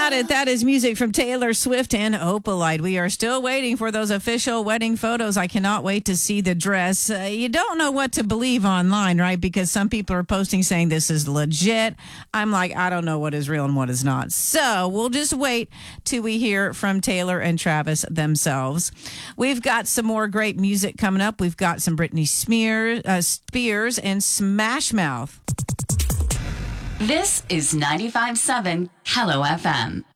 got it. That is music from Taylor Swift and Opalite. We are still waiting for those official wedding photos. I cannot wait to see the dress. You don't know what to believe online, right? Because some people are posting saying this is legit. I'm like, I don't know what is real and what is not. So we'll just wait till we hear from Taylor and Travis themselves. We've got some more great music coming up. We've got some Britney Spears and Smash Mouth. This is 95.7 Hello FM.